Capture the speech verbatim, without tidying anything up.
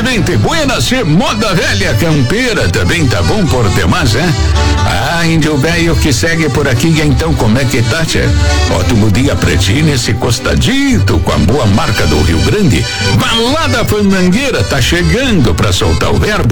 Gente buena, che moda velha campeira, também tá bom por demais, hein? Ah, índio velho que segue por aqui, então como é que tá, tchê? Ótimo dia pra ti nesse costadito com a boa marca do Rio Grande. Balada Fandangueira tá chegando pra soltar o verbo.